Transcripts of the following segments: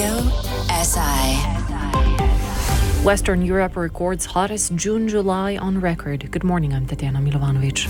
Radio SI. Western Europe records hottest June-July on record. Good morning, I'm Tatiana Milovanovic.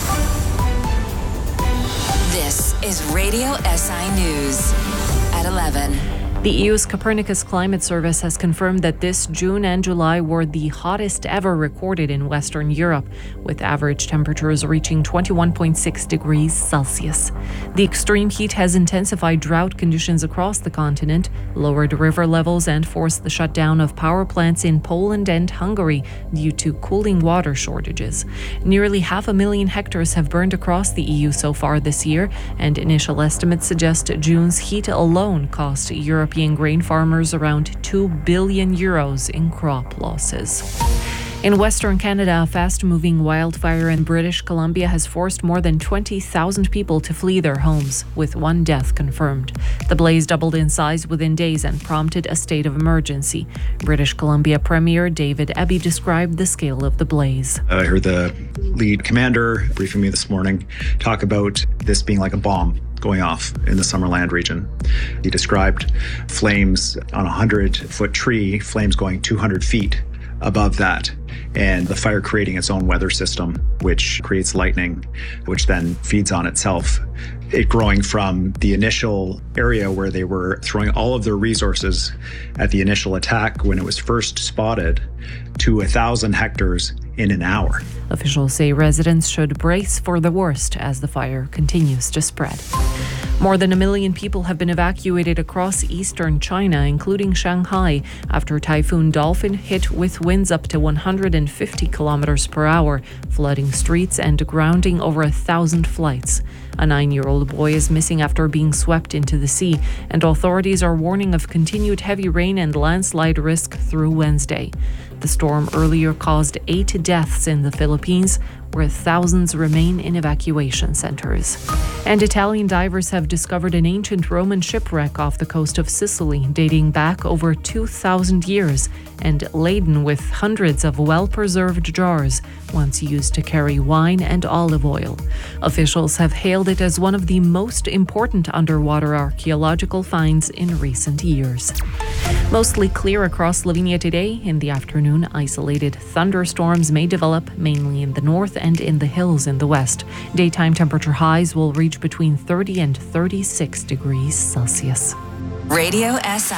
This is Radio SI News at 11. The EU's Copernicus Climate Service has confirmed that this June and July were the hottest ever recorded in Western Europe, with average temperatures reaching 21.6 degrees Celsius. The extreme heat has intensified drought conditions across the continent, lowered river levels, and forced the shutdown of power plants in Poland and Hungary due to cooling water shortages. Nearly 500,000 hectares have burned across the EU so far this year, and initial estimates suggest June's heat alone cost European grain farmers around €2 billion in crop losses. In Western Canada, a fast-moving wildfire in British Columbia has forced more than 20,000 people to flee their homes, with one death confirmed. The blaze doubled in size within days and prompted a state of emergency. British Columbia Premier David Eby described the scale of the blaze. I heard the lead commander briefing me this morning talk about this being like a bomb going off in the Summerland region. He described flames on a 100-foot tree, flames going 200 feet above that, and the fire creating its own weather system, which creates lightning, which then feeds on itself. It growing from the initial area where they were throwing all of their resources at the initial attack when it was first spotted to 1,000 hectares in an hour. Officials say residents should brace for the worst as the fire continues to spread. More than 1 million people have been evacuated across eastern China, including Shanghai, after Typhoon Dolphin hit with winds up to 150 kilometers per hour, flooding streets and grounding over 1,000 flights. A 9-year-old boy is missing after being swept into the sea, and authorities are warning of continued heavy rain and landslide risk through Wednesday. The storm earlier caused 8 deaths in the Philippines, where thousands remain in evacuation centers. And Italian divers have discovered an ancient Roman shipwreck off the coast of Sicily, dating back over 2,000 years and laden with hundreds of well-preserved jars, once used to carry wine and olive oil. Officials have hailed it as one of the most important underwater archaeological finds in recent years. Mostly clear across Slovenia today. In the afternoon, isolated thunderstorms may develop, mainly in the north and in the hills in the west. Daytime temperature highs will reach between 30 and 36 degrees Celsius. Radio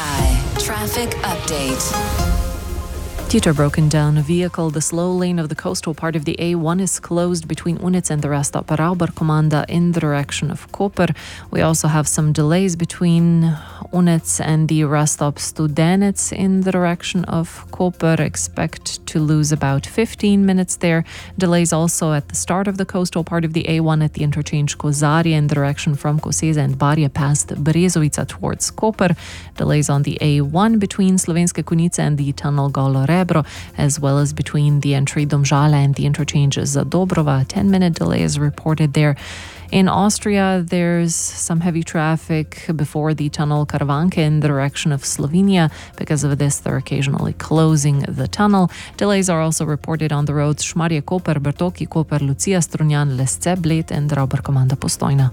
SI Traffic Update. Due to a broken down vehicle, the slow lane of the coastal part of the A1 is closed between Units and the Rastop Rauberkommanda in the direction of Koper. We also have some delays between Units and the Rastop Studenec in the direction of Koper. Expect to lose about 15 minutes there. Delays also at the start of the coastal part of the A1 at the interchange Kozarje in the direction from Koseza and Barje past Brezovica towards Koper. Delays on the A1 between Slovenske Konjice and the tunnel Golo-Rebro, as well as between the entry Domžale and the interchange Zadobrova. 10-minute delay is reported there. In Austria, there's some heavy traffic before the tunnel Karavanke in the direction of Slovenia. Because of this, they're occasionally closing the tunnel. Delays are also reported on the roads Šmarje-Koper, Bertoki-Koper, Lucija-Strunjan, Lesce, Bled and Rauberkommanda Postojna.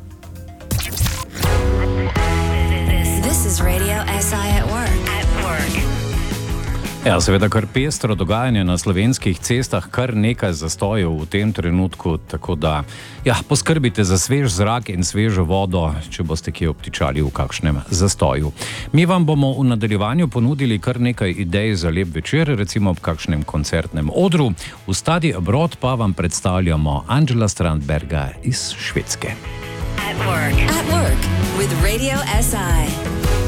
This is Radio SI at work. Ja, seveda kar pestro dogajanje na slovenskih cestah, kar nekaj zastojev v tem trenutku, tako da poskrbite za svež zrak in svežo vodo, če boste kje obtičali v kakšnem zastoju. Mi vam bomo v nadaljevanju ponudili kar nekaj idej za lep večer, recimo ob kakšnem koncertnem odru. V Study Abroad pa vam predstavljamo Angela Strandberga iz Švedske. At work with Radio SI.